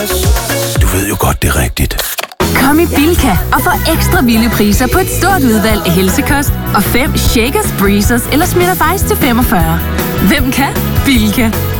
Du ved jo godt, det er rigtigt. Kom i Bilka og få ekstra vilde priser på et stort udvalg af helsekost og 5 Shakers, Breezers eller Smirnoff Ice til 45. Hvem kan? Bilka.